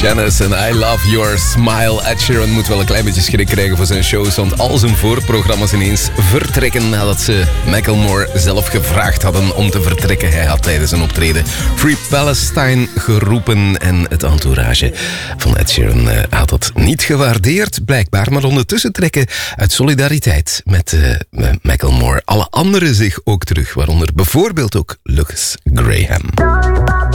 Janice en I Love Your Smile. Ed Sheeran moet wel een klein beetje schrik krijgen voor zijn shows, want al zijn voorprogramma's ineens vertrekken nadat ze Macklemore zelf gevraagd hadden om te vertrekken. Hij had tijdens een optreden Free Palestine geroepen en het entourage van Ed Sheeran had dat niet gewaardeerd, blijkbaar. Maar ondertussen trekken uit solidariteit met Macklemore alle anderen zich ook terug, waaronder bijvoorbeeld ook Lucas Graham.